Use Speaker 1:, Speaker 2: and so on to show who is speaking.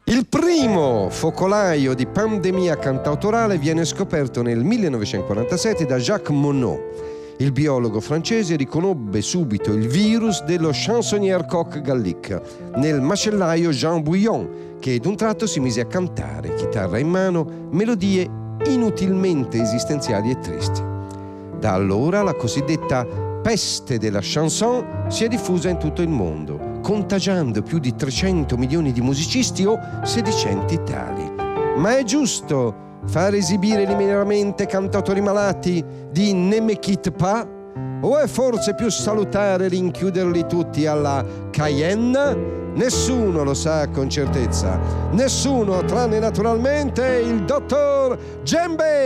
Speaker 1: Il primo focolaio di pandemia cantautorale viene scoperto nel 1947 da Jacques Monod. Il biologo francese riconobbe subito il virus dello chansonnier coq gallic nel macellaio Jean Bouillon, che d'un tratto si mise a cantare, chitarra in mano, melodie inutilmente esistenziali e tristi. Da allora la cosiddetta peste della chanson si è diffusa in tutto il mondo, contagiando più di 300 milioni di musicisti o sedicenti tali. Ma è giusto far esibire linearmente cantautori malati di Ne me quitte pas? O è forse più salutare rinchiuderli tutti alla Cayenne? Nessuno lo sa con certezza. Nessuno, tranne naturalmente il dottor Djembe!